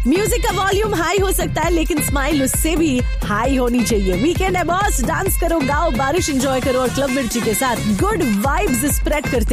Music का volume high हो सकता है लेकिन स्माइल उससे भी हाई होनी चाहिए। वीकेंड है बॉस, डांस करो, गाओ, बारिश एंजॉय करो और क्लब मिर्ची के साथ गुड वाइब्स स्प्रेड करते